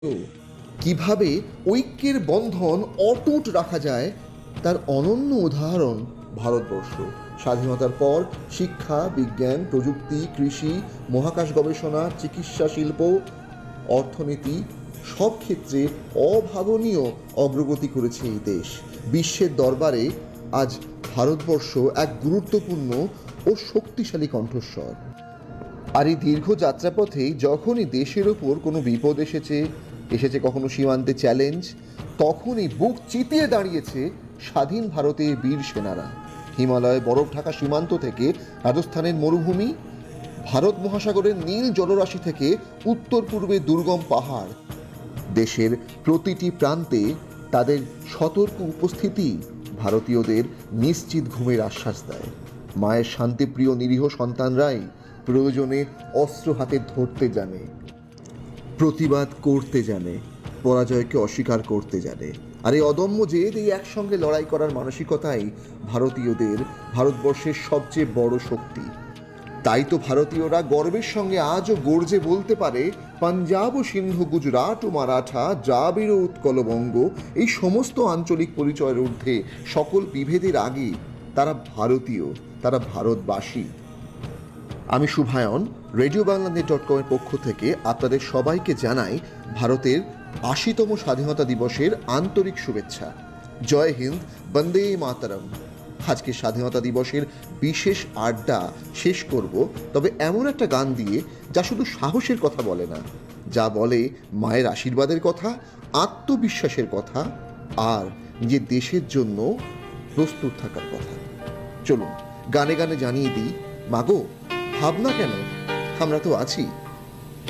কিভাবে ঐক্যের বন্ধন অটুট রাখা যায় তার অনন্য উদাহরণ ভারতবর্ষ। স্বাধীনতার পর শিক্ষা, বিজ্ঞান, প্রযুক্তি, কৃষি, মহাকাশ গবেষণা, চিকিৎসা, শিল্প, অর্থনীতি সব ক্ষেত্রে অভাবনীয় অগ্রগতি করেছে এই দেশ। বিশ্বের দরবারে আজ ভারতবর্ষ এক গুরুত্বপূর্ণ ও শক্তিশালী কণ্ঠস্বর। আর এই দীর্ঘ যাত্রাপথে যখনই দেশের ওপর কোনো বিপদ এসেছে কখনো সীমান্তে চ্যালেঞ্জ, তখনই বুক চিতিয়ে দাঁড়িয়েছে স্বাধীন ভারতের বীর সেনারা। হিমালয়ে বরফ ঢাকা সীমান্ত থেকে রাজস্থানের মরুভূমি, ভারত মহাসাগরের নীল জলরাশি থেকে উত্তর পূর্বে দুর্গম পাহাড়, দেশের প্রতিটি প্রান্তে তাদের সতর্ক উপস্থিতি ভারতীয়দের নিশ্চিত ঘুমের আশ্বাস দেয়। মায়ের শান্তিপ্রিয় নিরীহ সন্তানরাই প্রয়োজনে অস্ত্র হাতে ধরতে জানে, প্রতিবাদ করতে জানে, পরাজয়কে অস্বীকার করতে জানে। আর এই অদম্য জেদ, এই একসঙ্গে লড়াই করার মানসিকতাই ভারতীয়দের ভারতবর্ষের সবচেয়ে বড় শক্তি। তাই তো ভারতীয়রা গর্বের সঙ্গে আজও গর্জে বলতে পারে, পাঞ্জাব ও সিন্ধু, গুজরাট ও মারাঠা, দ্রাবিড় ও উৎকল বঙ্গ, এই সমস্ত আঞ্চলিক পরিচয়ের ঊর্ধ্বে, সকল বিভেদের আগে তারা ভারতীয়, তারা ভারতবাসী। আমি শুভায়ন, রেডিও বাংলা নেট.com-এর পক্ষ থেকে আপনাদের সবাইকে জানাই ভারতের ৮০তম স্বাধীনতা দিবসের আন্তরিক শুভেচ্ছা। জয় হিন্দ, বন্দে মাতরম। আজকে স্বাধীনতা দিবসের বিশেষ আড্ডা শেষ করব তবে এমন একটা গান দিয়ে যা শুধু সাহসের কথা বলে না, যা বলে মায়ের আশীর্বাদের কথা, আত্মবিশ্বাসের কথা আর নিজের দেশের জন্য প্রস্তুত থাকার কথা। চলুন গানে গানে জানিয়ে দিই, মাগো ভাবনা কেন, আমরা তো আছি।